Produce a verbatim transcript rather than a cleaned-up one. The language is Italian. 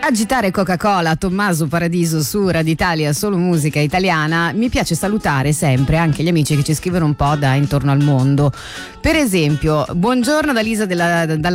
Agitare Coca-Cola, Tommaso Paradiso su Radio Italia, solo musica italiana. Mi piace salutare sempre anche gli amici che ci scrivono un po' da intorno al mondo. Per esempio, buongiorno da Lisa della, dalla